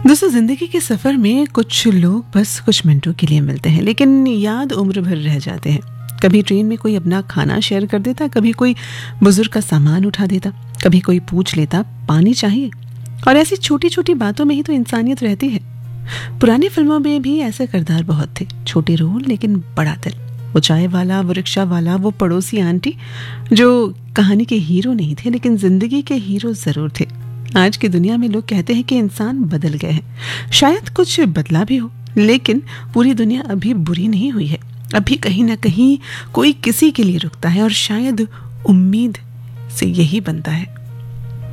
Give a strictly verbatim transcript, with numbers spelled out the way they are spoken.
दोस्तों, जिंदगी के सफर में कुछ लोग बस कुछ मिनटों के लिए मिलते हैं, लेकिन याद उम्र भर रह जाते हैं। कभी ट्रेन में कोई अपना खाना शेयर कर देता, कभी कोई बुजुर्ग का सामान उठा देता, कभी कोई पूछ लेता पानी चाहिए। और ऐसी छोटी छोटी बातों में ही तो इंसानियत रहती है। पुरानी फिल्मों में भी ऐसे किरदार बहुत थे, छोटे रोल लेकिन बड़ा दिल। वो चाय वाला, वो रिक्शा वाला, वो पड़ोसी आंटी जो कहानी के हीरो नहीं थे लेकिन जिंदगी के हीरो जरूर थे। आज की दुनिया में लोग कहते हैं कि इंसान बदल गए हैं। शायद कुछ बदला भी हो, लेकिन पूरी दुनिया अभी बुरी नहीं हुई है। अभी कहीं ना कहीं कोई किसी के लिए रुकता है, और शायद उम्मीद से यही बनता है।